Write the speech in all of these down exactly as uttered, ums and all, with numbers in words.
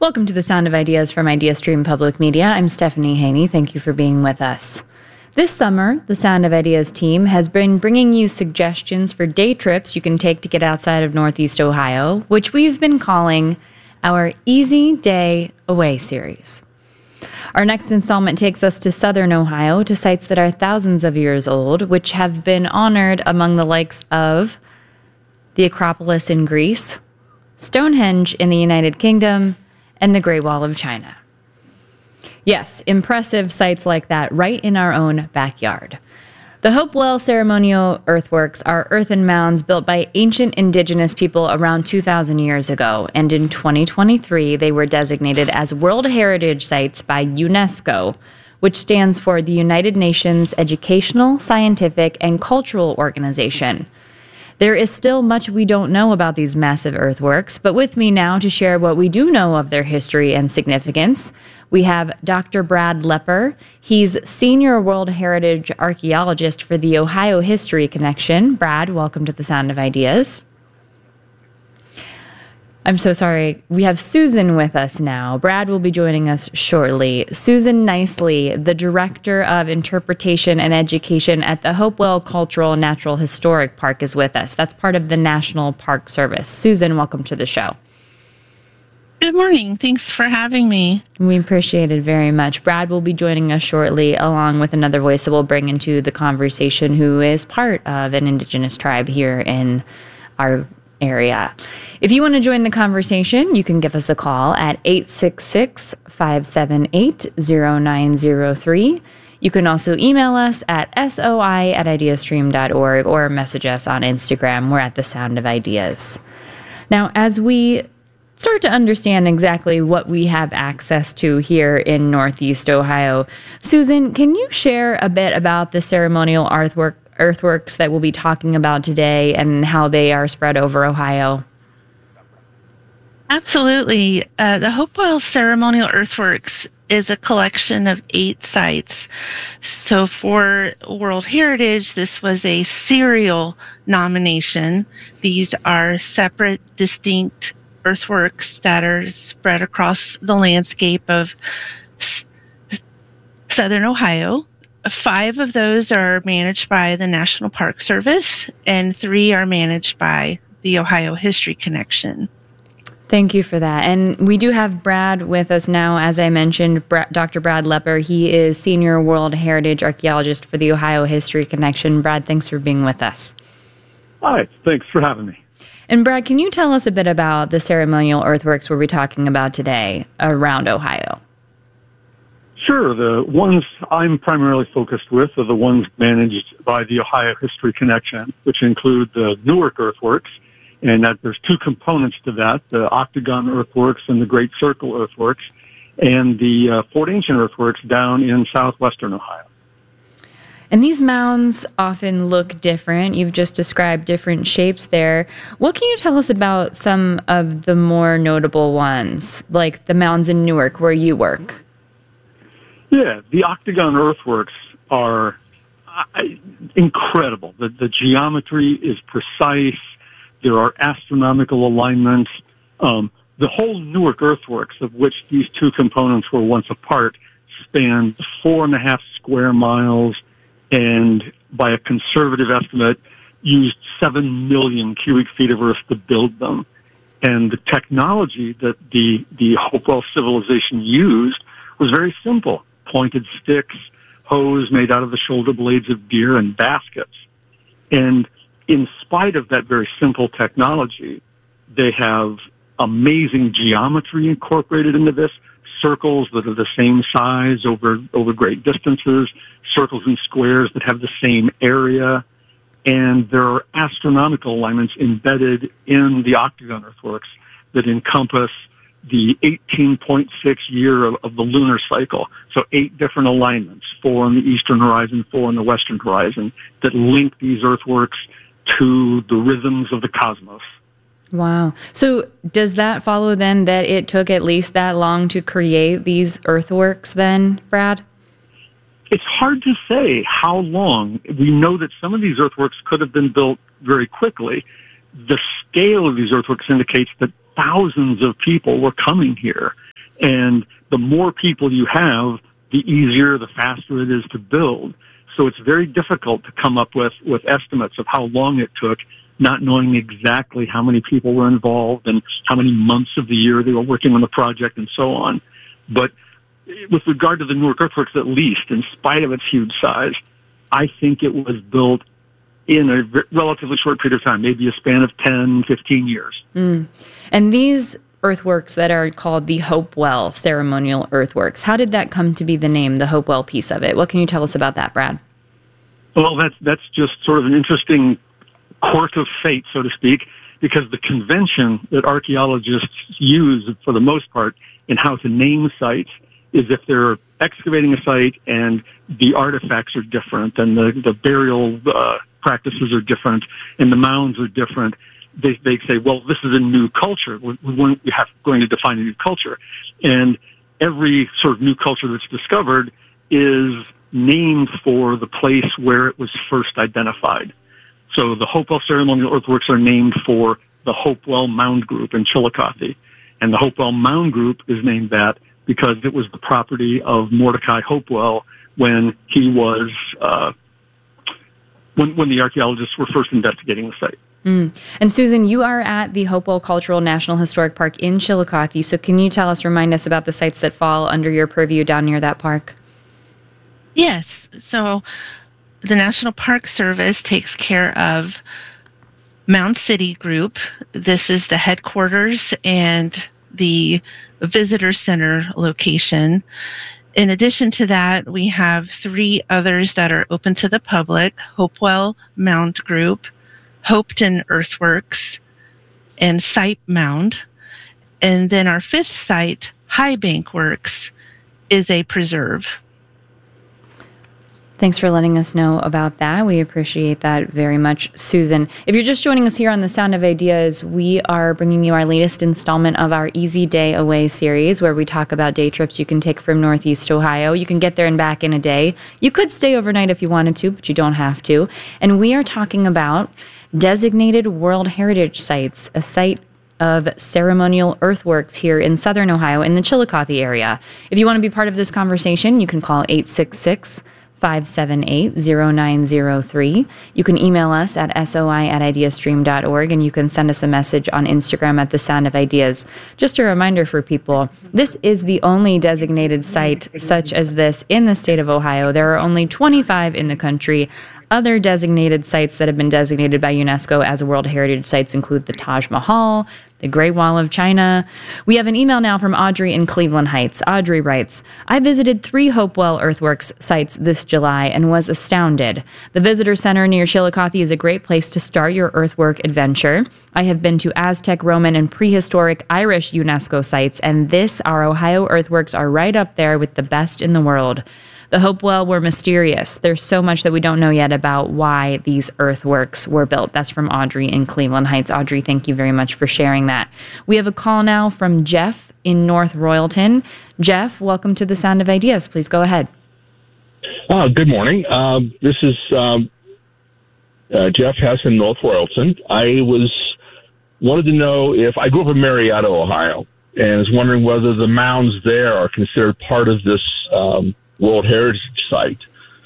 Welcome to the Sound of Ideas from IdeaStream Public Media. I'm Stephanie Haney. Thank you for being with us. This summer, the Sound of Ideas team has been bringing you suggestions for day trips you can take to get outside of Northeast Ohio, which we've been calling our Easy Day Away series. Our next installment takes us to Southern Ohio to sites that are thousands of years old, which have been honored among the likes of the Acropolis in Greece, Stonehenge in the United Kingdom, and the Great Wall of China. Yes, impressive sites like that right in our own backyard. The Hopewell ceremonial earthworks are earthen mounds built by ancient indigenous people around two thousand years ago, and in twenty twenty-three they were designated as World Heritage Sites by UNESCO, which stands for the United Nations Educational, Scientific, and Cultural Organization. There is still much we don't know about these massive earthworks, but with me now to share what we do know of their history and significance, we have Doctor Brad Lepper. He's Senior World Heritage Archaeologist for the Ohio History Connection. Brad, welcome to the Sound of Ideas. I'm so sorry. We have Susan with us now. Brad will be joining us shortly. Susan Nicely, the Director of Interpretation and Education at the Hopewell Cultural Natural Historic Park, is with us. That's part of the National Park Service. Susan, welcome to the show. Good morning. Thanks for having me. We appreciate it very much. Brad will be joining us shortly, along with another voice that we'll bring into the conversation who is part of an indigenous tribe here in our area. If you want to join the conversation, you can give us a call at eight six six, five seven eight, zero nine zero three. You can also email us at soi at ideastream dot org or message us on Instagram. We're at The Sound of Ideas. Now, as we start to understand exactly what we have access to here in Northeast Ohio, Susan, can you share a bit about the ceremonial earthwork earthworks that we'll be talking about today and how they are spread over Ohio? Absolutely. Uh, the Hopewell Ceremonial Earthworks is a collection of eight sites. So for World Heritage, this was a serial nomination. These are separate, distinct earthworks that are spread across the landscape of s- Southern Ohio. Five of those are managed by the National Park Service, and three are managed by the Ohio History Connection. Thank you for that. And we do have Brad with us now. As I mentioned, Bra- Doctor Brad Lepper, he is Senior World Heritage Archaeologist for the Ohio History Connection. Brad, thanks for being with us. Hi, thanks for having me. And Brad, can you tell us a bit about the ceremonial earthworks we'll be talking about today around Ohio? Sure. The ones I'm primarily focused with are the ones managed by the Ohio History Connection, which include the Newark earthworks, and that there's two components to that, the Octagon earthworks and the Great Circle earthworks, and the uh, Fort Ancient earthworks down in southwestern Ohio. And these mounds often look different. You've just described different shapes there. What can you tell us about some of the more notable ones, like the mounds in Newark where you work? Yeah, the Octagon earthworks are uh, incredible. The, the geometry is precise. There are astronomical alignments. Um, the whole Newark earthworks, of which these two components were once a part, spanned four and a half square miles and, by a conservative estimate, used seven million cubic feet of earth to build them. And the technology that the, the Hopewell civilization used was very simple. Pointed sticks, hose made out of the shoulder blades of deer, and baskets. And in spite of that very simple technology, they have amazing geometry incorporated into this, circles that are the same size over, over great distances, circles and squares that have the same area, and there are astronomical alignments embedded in the Octagon earthworks that encompass the eighteen point six year of, of the lunar cycle. So eight different alignments, four on the eastern horizon, four on the western horizon, that link these earthworks to the rhythms of the cosmos. Wow. So does that follow then that it took at least that long to create these earthworks then, Brad? It's hard to say how long. We know that some of these earthworks could have been built very quickly. The scale of these earthworks indicates that thousands of people were coming here. And the more people you have, the easier, the faster it is to build. So it's very difficult to come up with, with estimates of how long it took, not knowing exactly how many people were involved and how many months of the year they were working on the project and so on. But with regard to the Newark Earthworks, at least, in spite of its huge size, I think it was built in a relatively short period of time, maybe a span of ten, fifteen years. Mm. And these earthworks that are called the Hopewell Ceremonial Earthworks, how did that come to be the name, the Hopewell piece of it? What can you tell us about that, Brad? Well, that's, that's just sort of an interesting quirk of fate, so to speak, because the convention that archaeologists use for the most part in how to name sites is if they're excavating a site and the artifacts are different and the, the burial uh, practices are different and the mounds are different, they, they say, well, this is a new culture. We, we have going to define a new culture. And every sort of new culture that's discovered is named for the place where it was first identified. So the Hopewell Ceremonial Earthworks are named for the Hopewell Mound Group in Chillicothe. And the Hopewell Mound Group is named that because it was the property of Mordecai Hopewell when he was, uh, when, when the archaeologists were first investigating the site. Mm. And Susan, you are at the Hopewell Cultural National Historic Park in Chillicothe. So can you tell us, remind us about the sites that fall under your purview down near that park? Yes. So the National Park Service takes care of Mound City Group. This is the headquarters and the visitor center location. In addition to that, we have three others that are open to the public: Hopewell Mound Group, Hopeton Earthworks, and Site Mound. And then our fifth site, High Bank Works, is a preserve. Thanks for letting us know about that. We appreciate that very much, Susan. If you're just joining us here on The Sound of Ideas, we are bringing you our latest installment of our Easy Day Away series, where we talk about day trips you can take from Northeast Ohio. You can get there and back in a day. You could stay overnight if you wanted to, but you don't have to. And we are talking about designated World Heritage Sites, a site of ceremonial earthworks here in Southern Ohio in the Chillicothe area. If you want to be part of this conversation, you can call eight six six, five seven eight, zero nine zero three. You can email us at soi at ideastream dot org, and you can send us a message on Instagram at The Sound of Ideas. Just a reminder for people, this is the only designated site such as this in the state of Ohio. There are only twenty-five in the country. Other designated sites that have been designated by UNESCO as World Heritage Sites include the Taj Mahal, the Great Wall of China. We have an email now from Audrey in Cleveland Heights. Audrey writes, I visited three Hopewell Earthworks sites this July and was astounded. The Visitor Center near Chillicothe is a great place to start your earthwork adventure. I have been to Aztec, Roman, and prehistoric Irish UNESCO sites, and this, our Ohio earthworks, are right up there with the best in the world. The Hopewell were mysterious. There's so much that we don't know yet about why these earthworks were built. That's from Audrey in Cleveland Heights. Audrey, thank you very much for sharing that. We have a call now from Jeff in North Royalton. Jeff, welcome to The Sound of Ideas. Please go ahead. Uh, good morning. Um, this is um, uh, Jeff Hess in North Royalton. I was wanted to know if I grew up in Marietta, Ohio, and was wondering whether the mounds there are considered part of this um, World Heritage Site.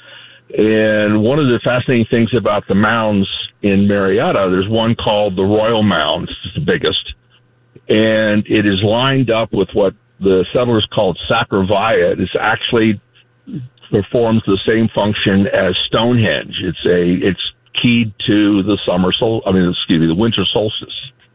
And one of the fascinating things about the mounds in Marietta, there's one called the Royal Mound. It's the biggest. And it is lined up with what the settlers called Sacravia. It actually performs the same function as Stonehenge. It's a it's keyed to the summer sol I mean excuse me, the winter solstice.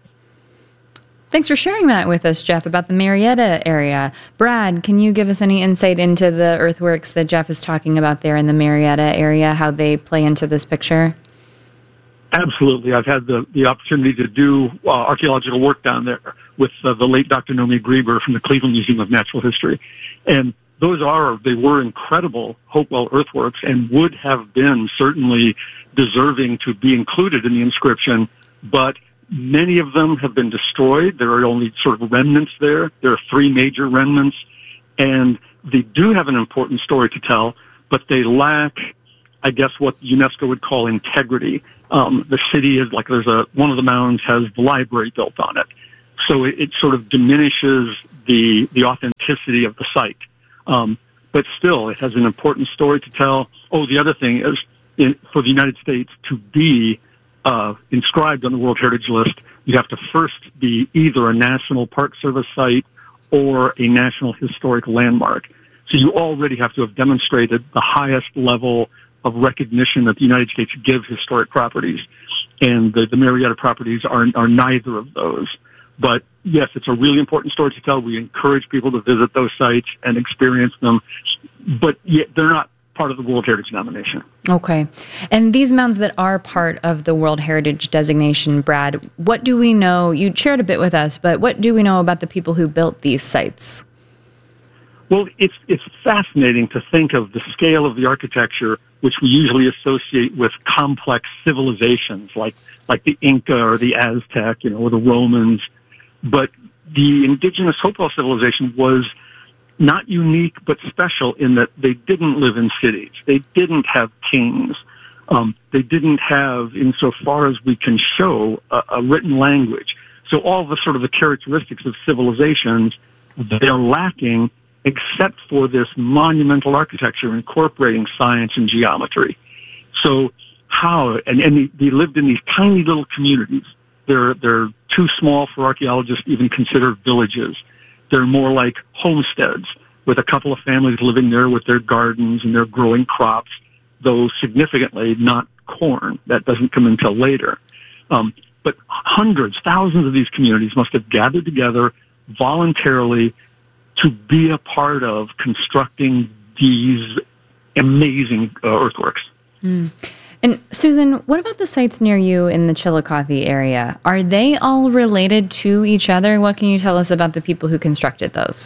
Thanks for sharing that with us, Jeff, about the Marietta area. Brad, can you give us any insight into the earthworks that Jeff is talking about there in the Marietta area, how they play into this picture? Absolutely. I've had the, the opportunity to do uh, archaeological work down there with uh, the late Doctor Nomi Grieber from the Cleveland Museum of Natural History. And those are, they were incredible Hopewell earthworks and would have been certainly deserving to be included in the inscription, but many of them have been destroyed. There are only sort of remnants there. There are three major remnants, and they do have an important story to tell, but they lack, I guess, what UNESCO would call integrity. Um, the city is like, there's a, one of the mounds has the library built on it. So it, it sort of diminishes the the authenticity of the site. Um, but still, it has an important story to tell. Oh, the other thing is, in, for the United States to be uh, inscribed on the World Heritage List, you have to first be either a National Park Service site or a National Historic Landmark. So you already have to have demonstrated the highest level of recognition that the United States gives historic properties. And the, the Marietta properties are, are neither of those. But yes, it's a really important story to tell. We encourage people to visit those sites and experience them. But yet they're not part of the World Heritage nomination. Okay. And these mounds that are part of the World Heritage designation, Brad, what do we know? You shared a bit with us, but what do we know about the people who built these sites? Well, it's it's fascinating to think of the scale of the architecture, which we usually associate with complex civilizations like like the Inca or the Aztec, you know, or the Romans. But the indigenous Hopewell civilization was not unique, but special in that they didn't live in cities. They didn't have kings. Um, they didn't have, insofar as we can show, a, a written language. So all the sort of the characteristics of civilizations, they're lacking, except for this monumental architecture incorporating science and geometry. So how, and, and they, they lived in these tiny little communities. They're, they're too small for archaeologists to even consider villages. They're more like homesteads with a couple of families living there with their gardens and their growing crops, though significantly not corn. That doesn't come until later. Um, but hundreds, thousands of these communities must have gathered together voluntarily to be a part of constructing these amazing uh, earthworks. Mm. And Susan, what about the sites near you in the Chillicothe area? Are they all related to each other? What can you tell us about the people who constructed those?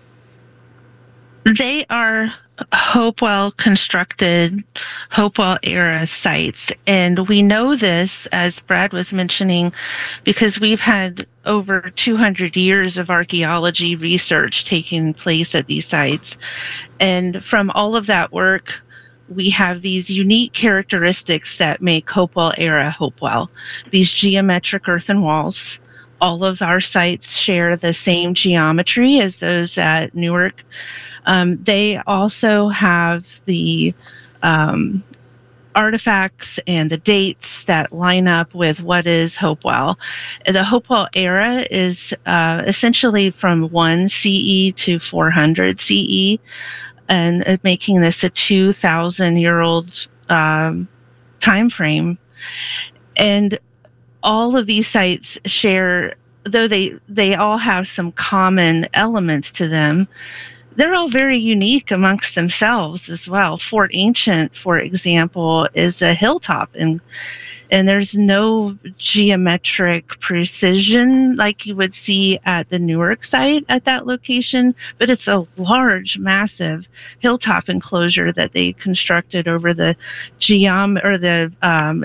They are Hopewell constructed, Hopewell era sites. And we know this, as Brad was mentioning, because we've had over two hundred years of archaeology research taking place at these sites. And from all of that work, we have these unique characteristics that make Hopewell era Hopewell. These geometric earthen walls. All of our sites share the same geometry as those at Newark. Um, they also have the um, artifacts and the dates that line up with what is Hopewell. The Hopewell era is uh, essentially from one C E to four hundred C E, and uh, making this a two thousand year old um, time frame. And all of these sites share, though they, they all have some common elements to them, they're all very unique amongst themselves as well. Fort Ancient, for example, is a hilltop, and and there's no geometric precision like you would see at the Newark site at that location, but it's a large, massive hilltop enclosure that they constructed over the geom or the um,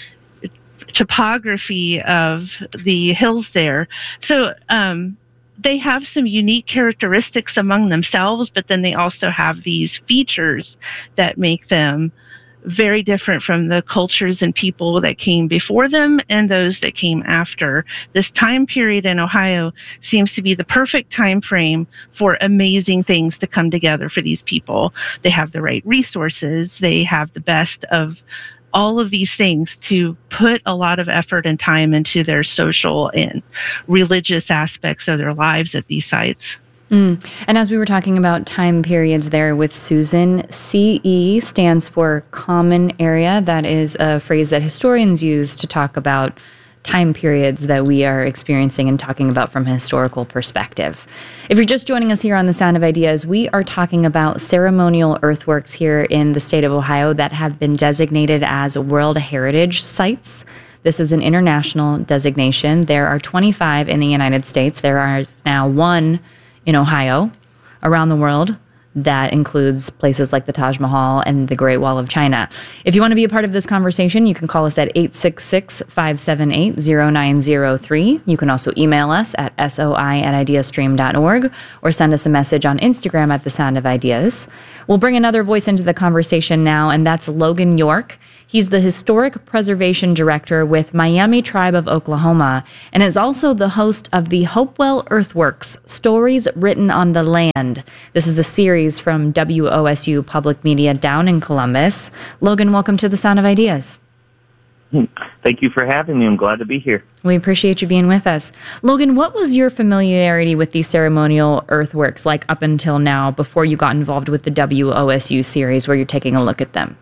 topography of the hills there. So um, they have some unique characteristics among themselves, but then they also have these features that make them very different from the cultures and people that came before them and those that came after. This time period in Ohio seems to be the perfect time frame for amazing things to come together for these people. They have the right resources. They have the best of all of these things to put a lot of effort and time into their social and religious aspects of their lives at these sites. Mm. And as we were talking about time periods there with Susan, C E stands for Common Area. That is a phrase that historians use to talk about time periods that we are experiencing and talking about from a historical perspective. If you're just joining us here on The Sound of Ideas, we are talking about ceremonial earthworks here in the state of Ohio that have been designated as World Heritage Sites. This is an international designation. There are twenty-five in the United States. There is now one in Ohio. Around the world, that includes places like the Taj Mahal and the Great Wall of China. If you want to be a part of this conversation, you can call us at eight six six, five seven eight, zero nine zero three. You can also email us at soi at ideastream dot org or send us a message on Instagram at The Sound of Ideas. We'll bring another voice into the conversation now, and that's Logan York. He's the Historic Preservation Director with Miami Tribe of Oklahoma and is also the host of the Hopewell Earthworks, Stories Written on the Land. This is a series from W O S U Public Media down in Columbus. Logan, welcome to The Sound of Ideas. Thank you for having me. I'm glad to be here. We appreciate you being with us. Logan, what was your familiarity with these ceremonial earthworks like up until now before you got involved with the W O S U series where you're taking a look at them?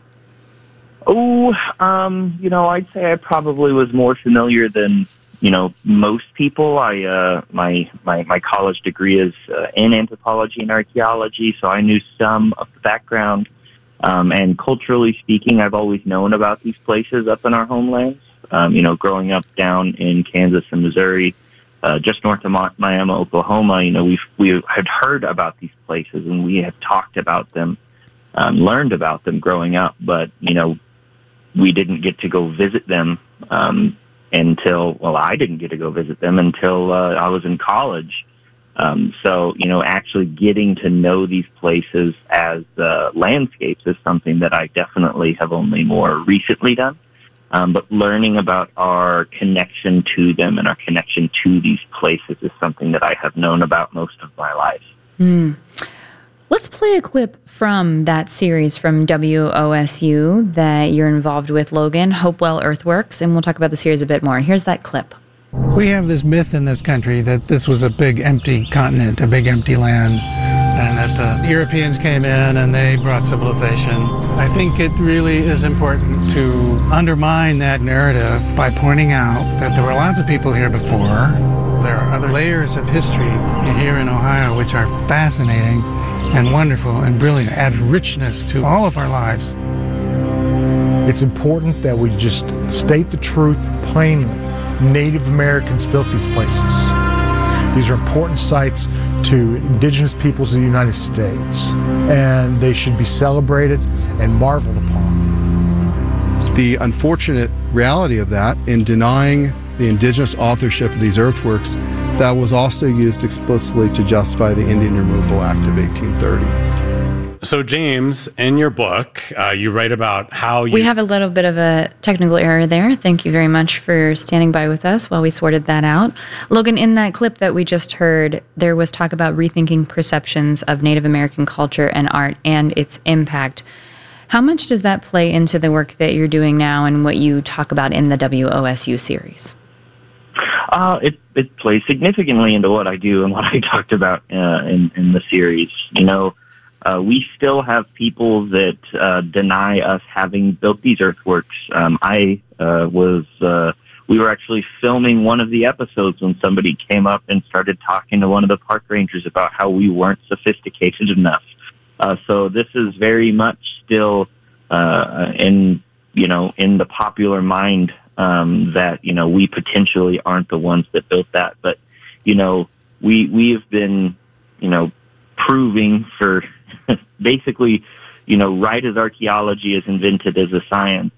Oh, um, you know, I'd say I probably was more familiar than, you know, most people. I, uh, my, my, my college degree is uh, in anthropology and archaeology, so I knew some of the background. Um, and culturally speaking, I've always known about these places up in our homelands. Um, you know, growing up down in Kansas and Missouri, uh, just north of Miami, Oklahoma, you know, we've, we had heard about these places and we had talked about them, um, learned about them growing up, but, you know, we didn't get to go visit them um, until, well, I didn't get to go visit them until uh, I was in college. Um, so, you know, actually getting to know these places as uh, landscapes is something that I definitely have only more recently done. Um, but learning about our connection to them and our connection to these places is something that I have known about most of my life. Mm. Let's play a clip from that series from W O S U that you're involved with, Logan, Hopewell Earthworks, and we'll talk about the series a bit more. Here's that clip. We have this myth in this country that this was a big empty continent, a big empty land, and that the Europeans came in and they brought civilization. I think it really is important to undermine that narrative by pointing out that there were lots of people here before. There are other layers of history here in Ohio which are fascinating and wonderful and brilliant, adds richness to all of our lives. It's important that we just state the truth plainly. Native Americans built these places. These are important sites to indigenous peoples of the United States, and they should be celebrated and marveled upon. The unfortunate reality of that, in denying the indigenous authorship of these earthworks, that was also used explicitly to justify the Indian Removal Act of eighteen thirty. So, James, in your book, uh, you write about how you... We have a little bit of a technical error there. Thank you very much for standing by with us while we sorted that out. Logan, in that clip that we just heard, there was talk about rethinking perceptions of Native American culture and art and its impact. How much does that play into the work that you're doing now and what you talk about in the W O S U series? Uh, it, it plays significantly into what I do and what I talked about uh, in, in the series. You know, Uh, we still have people that uh, deny us having built these earthworks. Um, I uh, was, uh, we were actually filming one of the episodes when somebody came up and started talking to one of the park rangers about how we weren't sophisticated enough. Uh, so this is very much still uh, in, you know, in the popular mind um, that, you know, we potentially aren't the ones that built that. But, you know, we we have been, you know, proving for basically, you know, right as archaeology is invented as a science,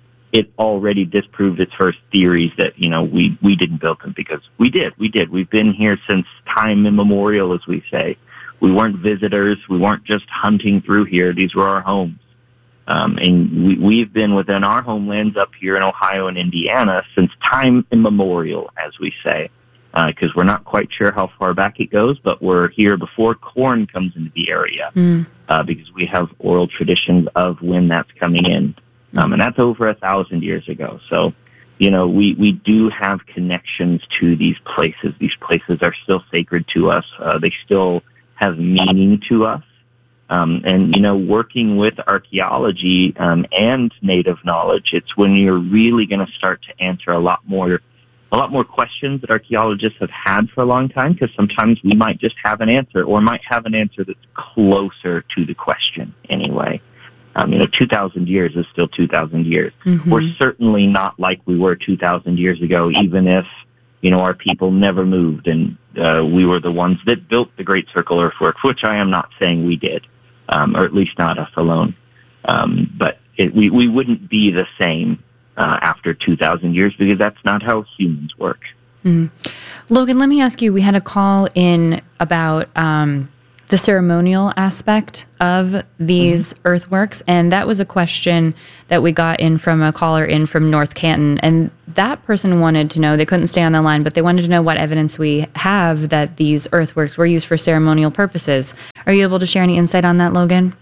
it already disproved its first theories that, you know, we, we didn't build them because we did. We did. We've been here since time immemorial, as we say. We weren't visitors. We weren't just hunting through here. These were our homes. Um, and we, we've been within our homelands up here in Ohio and Indiana since time immemorial, as we say. Because uh, we're not quite sure how far back it goes, but we're here before corn comes into the area mm. uh, because we have oral traditions of when that's coming in. Um, and that's over a thousand years ago. So, you know, we, we do have connections to these places. These places are still sacred to us. Uh, they still have meaning to us. Um, and, you know, working with archaeology um, and native knowledge, it's when you're really going to start to answer a lot more a lot more questions that archaeologists have had for a long time, because sometimes we might just have an answer or might have an answer that's closer to the question anyway. Um, you know, two thousand years is still two thousand years. Mm-hmm. We're certainly not like we were two thousand years ago, even if, you know, our people never moved and uh, we were the ones that built the Great Circle Earthworks, which I am not saying we did, um, or at least not us alone. Um, but it, we, we wouldn't be the same Uh, after two thousand years, because that's not how humans work. Mm. Logan, let me ask you, we had a call in about um, the ceremonial aspect of these mm-hmm. earthworks. And that was a question that we got in from a caller in from North Canton. And that person wanted to know, they couldn't stay on the line, but they wanted to know what evidence we have that these earthworks were used for ceremonial purposes. Are you able to share any insight on that, Logan?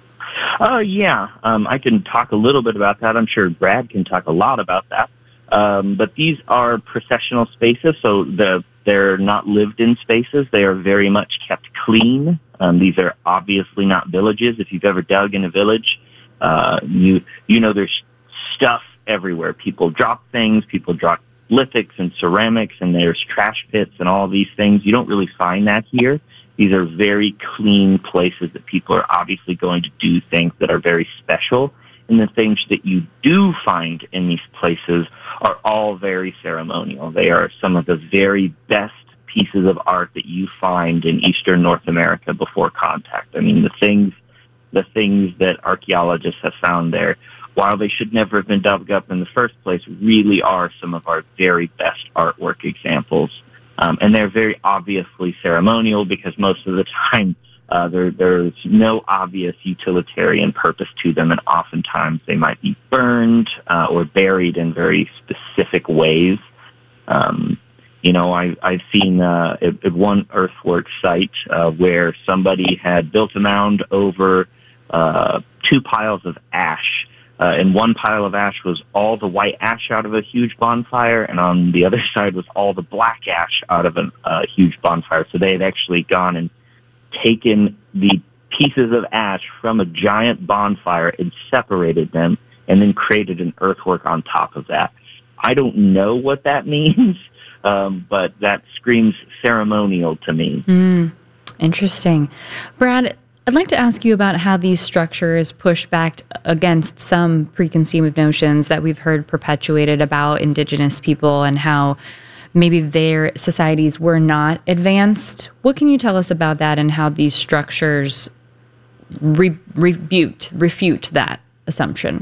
Uh, yeah, um, I can talk a little bit about that. I'm sure Brad can talk a lot about that. Um, but these are processional spaces, so the, they're not lived-in spaces. They are very much kept clean. Um, these are obviously not villages. If you've ever dug in a village, uh, you you know there's stuff everywhere. People drop things. People drop lithics and ceramics, and there's trash pits and all these things. You don't really find that here. These are very clean places that people are obviously going to do things that are very special. And the things that you do find in these places are all very ceremonial. They are some of the very best pieces of art that you find in Eastern North America before contact. I mean, the things, the things that archaeologists have found there, while they should never have been dug up in the first place, really are some of our very best artwork examples. Um, and they're very obviously ceremonial because most of the time uh, there, there's no obvious utilitarian purpose to them, and oftentimes they might be burned uh, or buried in very specific ways. Um, you know, I, I've seen uh, at, at one earthwork site uh, where somebody had built a mound over uh, two piles of ash. Uh, and one pile of ash was all the white ash out of a huge bonfire, and on the other side was all the black ash out of a uh, huge bonfire. So they had actually gone and taken the pieces of ash from a giant bonfire and separated them and then created an earthwork on top of that. I don't know what that means, um, but that screams ceremonial to me. Mm, interesting. Brad, I'd like to ask you about how these structures push back against some preconceived notions that we've heard perpetuated about Indigenous people and how maybe their societies were not advanced. What can you tell us about that and how these structures re- refute, refute that assumption?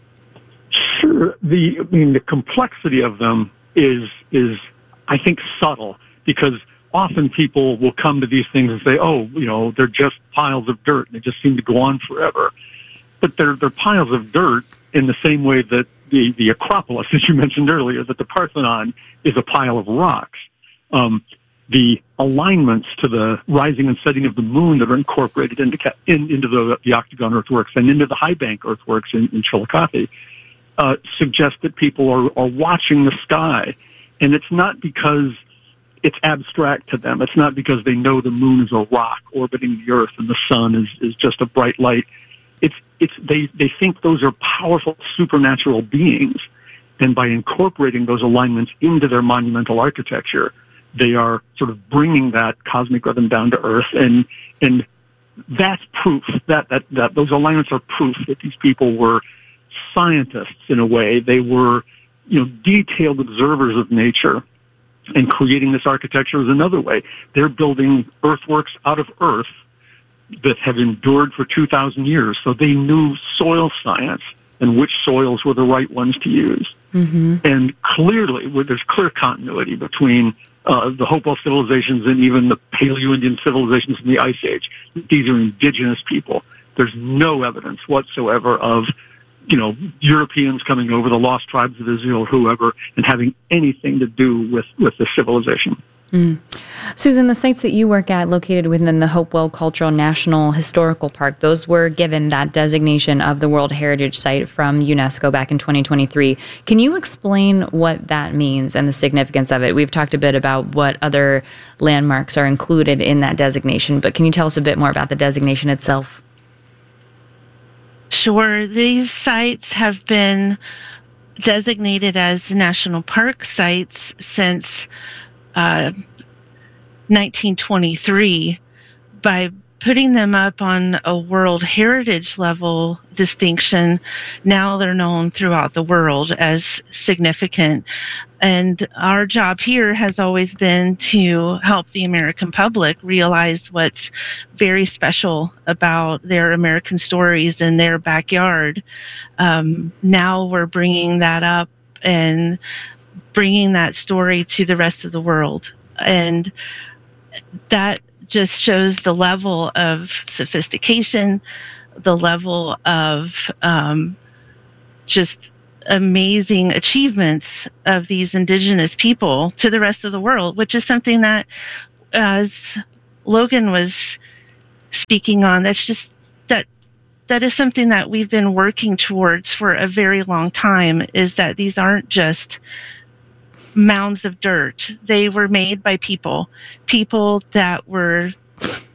Sure. The, I mean, the complexity of them is, is, I think, subtle because often people will come to these things and say, oh, you know, they're just piles of dirt and they just seem to go on forever. But they're, they're piles of dirt in the same way that the, the Acropolis, as you mentioned earlier, that the Parthenon is a pile of rocks. Um, the alignments to the rising and setting of the moon that are incorporated into, in, into the, the Octagon earthworks and into the High Bank earthworks in, in Chillicothe uh, suggest that people are, are watching the sky. And it's not because it's abstract to them. It's not because they know the moon is a rock orbiting the earth and the sun is, is just a bright light. It's, it's, they, they think those are powerful supernatural beings. And by incorporating those alignments into their monumental architecture, they are sort of bringing that cosmic rhythm down to earth. And, and that's proof that, that, that those alignments are proof that these people were scientists in a way. They were, you know, detailed observers of nature. And creating this architecture is another way. They're building earthworks out of earth that have endured for two thousand years. So they knew soil science and which soils were the right ones to use. Mm-hmm. And clearly, where there's clear continuity between uh, the Hopewell civilizations and even the Paleo-Indian civilizations in the Ice Age. These are indigenous people. There's no evidence whatsoever of you know, Europeans coming over, the lost tribes of Israel, whoever, and having anything to do with, with the civilization. Mm. Susan, the sites that you work at located within the Hopewell Cultural National Historical Park, those were given that designation of the World Heritage Site from UNESCO back in twenty twenty-three. Can you explain what that means and the significance of it? We've talked a bit about what other landmarks are included in that designation, but can you tell us a bit more about the designation itself? Sure. These sites have been designated as national park sites since uh, nineteen twenty-three. By putting them up on a World Heritage level distinction, now they're known throughout the world as significant. And our job here has always been to help the American public realize what's very special about their American stories in their backyard. Um, now we're bringing that up and bringing that story to the rest of the world. And that just shows the level of sophistication, the level of um, just amazing achievements of these indigenous people to the rest of the world, which is something that, as Logan was speaking on, that's just that that is something that we've been working towards for a very long time, is that these aren't just mounds of dirt. They were made by people, people that were